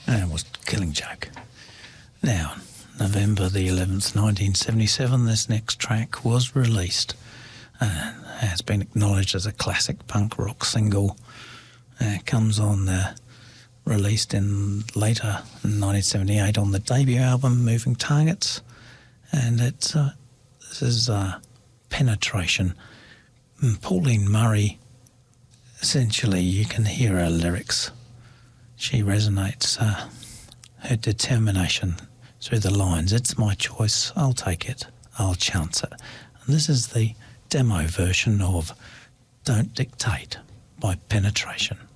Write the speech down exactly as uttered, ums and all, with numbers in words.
And it was Killing Joke. Now, November the eleventh, nineteen seventy-seven, this next track was released and has been acknowledged as a classic punk rock single. Uh, it comes on, uh, released in later in nineteen seventy-eight on the debut album Moving Targets, and it's uh, this is uh, Penetration. And Pauline Murray, essentially, you can hear her lyrics. She resonates uh, her determination through the lines. It's my choice, I'll take it, I'll chance it. And this is the demo version of Don't Dictate by Penetration.